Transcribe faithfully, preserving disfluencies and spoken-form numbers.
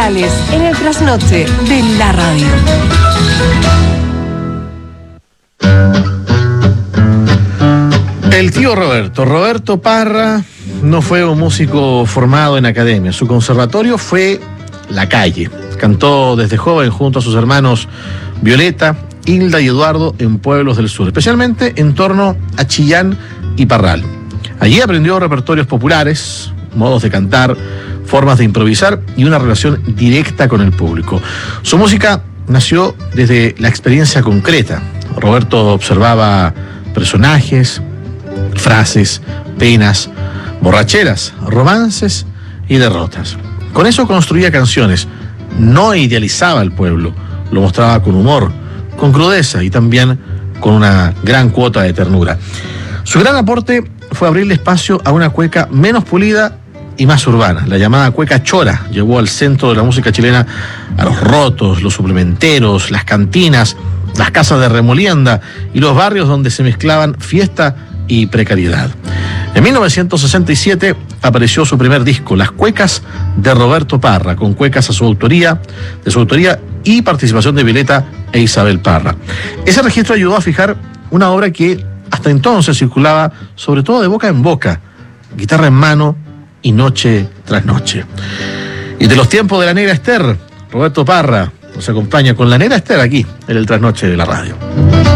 musicales en el trasnoche de la radio. El tío Roberto, Roberto Parra, no fue un músico formado en academia. Su conservatorio fue la calle. Cantó desde joven junto a sus hermanos Violeta, Hilda y Eduardo en pueblos del sur, especialmente en torno a Chillán y Parral. Allí aprendió repertorios populares, modos de cantar, formas de improvisar y una relación directa con el público. Su música nació desde la experiencia concreta. Roberto observaba personajes, frases, penas, borracheras, romances y derrotas. Con eso construía canciones. No idealizaba al pueblo, lo mostraba con humor, con crudeza y también con una gran cuota de ternura. Su gran aporte fue abrirle espacio a una cueca menos pulida y más urbana. La llamada cueca chora llevó al centro de la música chilena a los rotos, los suplementeros, las cantinas, las casas de remolienda y los barrios donde se mezclaban fiesta y precariedad. En mil novecientos sesenta y siete apareció su primer disco, Las Cuecas de Roberto Parra, con cuecas a su autoría, de su autoría y participación de Violeta e Isabel Parra. Ese registro ayudó a fijar una obra que hasta entonces circulaba sobre todo de boca en boca, guitarra en mano y noche tras noche. Y de los tiempos de la Negra Ester, Roberto Parra nos acompaña con la Negra Ester aquí en el Trasnoche de la radio.